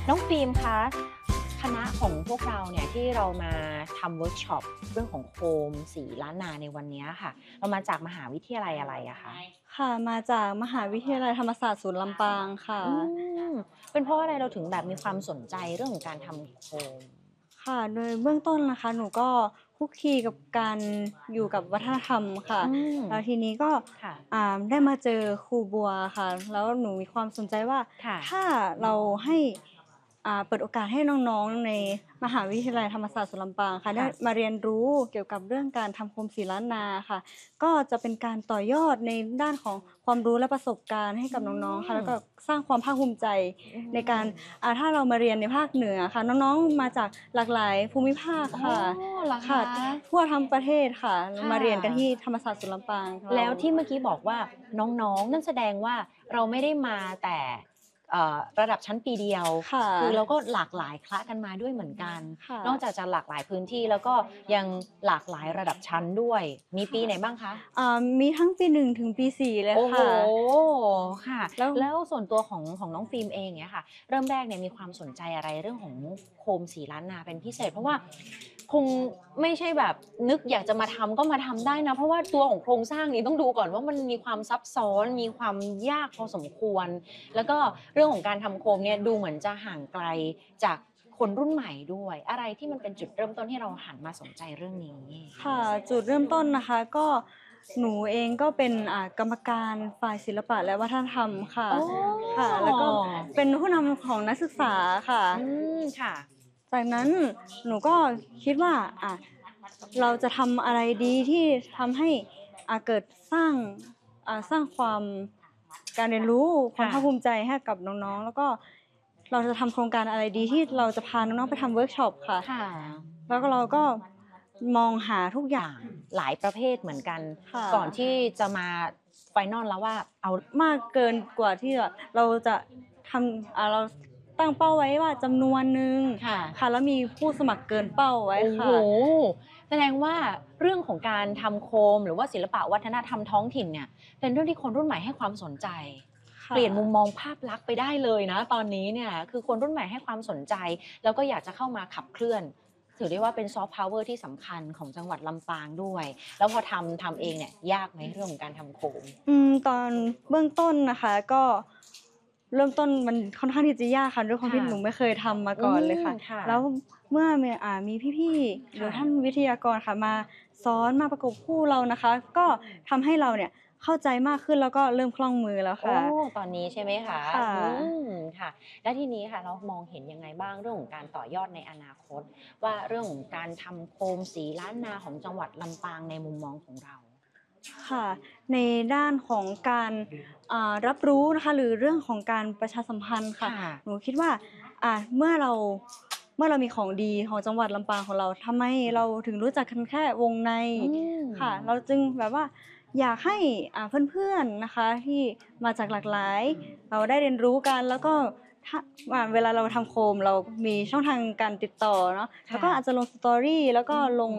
น้องฟิล์มคะคณะของพวกเราเนี่ยที่เรามาทำเวิร์กช็อปเรื่องของโคมสีล้านนาในวันนี้ค่ะเรามาจากมหาวิทยาลัยอะไรอะคะค่ะมาจากมหาวิทยาลัยธรรมศาสตร์ศูนย์ลำปางค่ะอืมเป็นเพราะอะไรเราถึงแบบมีความสนใจเรื่องของการทำโคมค่ะโดยเบื้องต้นนะคะหนูก็คลุกคลีกับการอยู่กับวัฒนธรรมค่ะอืมแล้วทีนี้ก็ค่ะได้มาเจอครูบัวค่ะแล้วหนูมีความสนใจว่าค่ะถ้าเราให้เปิดโอกาสให้น้องๆในมหาวิทยาลัยธรรมศาสตร์ศูนย์ลำปางค่ะได้ค่ะมาเรียนรู้เกี่ยวกับเรื่องการทำโคมสีล้านนาค่ะก็จะเป็นการต่อยอดในด้านของความรู้และประสบการณ์ให้กับน้องๆค่ะแล้วก็สร้างความภาคภูมิใจอืในการมถ้าเรามาเรียนในภาคเหนือค่ะน้องๆมาจากหลากหลายภูมิภาคอ๋อค่ะเหรอค่ะคะทั่วทั้งประเทศค่ะค่มาเรียนกันที่ะธรรมศาสตร์ศูนย์ลำปางเราแล้วที่เมื่อกี้บอกว่าน้องๆนั่นแสดงว่าเราไม่ได้มาแต่ระดับชั้นปีเดียวค่ะคือเราก็หลากหลายคละกันมาด้วยเหมือนกันค่ะนอกจากจะหลากหลายพื้นที่แล้วก็ยังหลากหลายระดับชั้นด้วยมีปีไหนบ้างคะมีทั้งปี1ถึงปี4เลยโอ้โฮค่ะค่ะแล้วแล้วส่วนตัวของน้องฟิล์มเองเงี้ยค่ะเริ่มแรกเนี่ยมีความสนใจอะไรเรื่องของโคมสีล้านนาเป็นพิเศษเพราะว่าคงไม่ใช่แบบนึกอยากจะมาทำก็มาทำได้นะเพราะว่าตัวของโครงสร้างนี้ต้องดูก่อนว่ามันมีความซับซ้อนมีความยากพอสมควรแล้วก็เรื่องของการทำโคมเนี่ยดูเหมือนจะห่างไกลจากคนรุ่นใหม่ด้วยอะไรที่มันเป็นจุดเริ่มต้นให้เราหันมาสนใจเรื่องนี้ค่ะจุดเริ่มต้นนะคะก็หนูเองก็เป็นกรรมการฝ่ายศิลปะและวัฒนธรรมค่ะอ๋อค่ะแล้วก็เป็นผู้นำของนักศึกษาค่ะอืมค่ะจากนั้นหนูก็คิดว่าเราจะทำอะไรดีที่ทำให้เกิดสร้างความการเรียนรู้ความค่ะภาคภูมิใจให้กับน้องๆแล้วก็เราจะทำโครงการอะไรดีที่เราจะพาน้องๆไปทำเวิร์กช็อปค่ะค่ะแล้วก็เราก็มองหาทุกอย่างหลายประเภทเหมือนกันค่ะก่อนที่จะมาไฟนอลแล้วว่าเอามากเกินกว่าที่เราจะทำเราตั้งเป้าไว้ว่าจำนวนหนึ่งค่ะค่ะแล้วมีผู้สมัครเกินเป้าไว้โอ้โหค่ะแสดงว่าเรื่องของการทำโคมหรือว่าศิลปะวัฒนธรรมท้องถิ่นเนี่ยเป็นเรื่องที่คนรุ่นใหม่ให้ความสนใจค่ะเปลี่ยนมุมมองภาพลักษณ์ไปได้เลยนะตอนนี้เนี่ยคือคนรุ่นใหม่ให้ความสนใจแล้วก็อยากจะเข้ามาขับเคลื่อนถือได้ว่าเป็นซอฟต์พาวเวอร์ที่สำคัญของจังหวัดลำปางด้วยแล้วพอทำเองเนี่ยยากไหมเรื่องของการทำโคมตอนเบื้องต้นนะคะก็เริ่มต้นมันค่อนข้างที่จะยากค่ะด้วยความที่ค่ะหนูไม่เคยทำมาก่อนเลยค่ะค่ะแล้วเมื่อมีพี่ๆหรือค่ะท่านวิทยากรค่ะมาสอนมาประกบคู่เรานะคะก็ทำให้เราเนี่ยเข้าใจมากขึ้นแล้วก็เริ่มคล่องมือแล้วโอ้ค่ะตอนนี้ใช่ไหมคะค่ะอืมค่ะแล้วทีนี้ค่ะเรามองเห็นยังไงบ้างเรื่องของการต่อยอดในอนาคตว่าเรื่องของการทำโคมสีล้านนาของจังหวัดลำปางในมุมมองของเราค่ะในด้านของการรับรู้นะคะหรือเรื่องของการประชาสัมพันธ์ค่ะค่ะหนูคิดว่าเมื่อเรามีของดีของจังหวัดลำปางของเราทำไมเราถึงรู้จักกันแค่วงในอืมค่ะเราจึงแบบว่าอยากให้เพื่อนๆนะคะที่มาจากหลากหลายเราได้เรียนรู้กันแล้วก็ถ้าเวลาเราทำโคมเรามีช่องทางการติดต่อเนาะแล้วก็ค่ะอาจจะลง Story แล้วก็ลง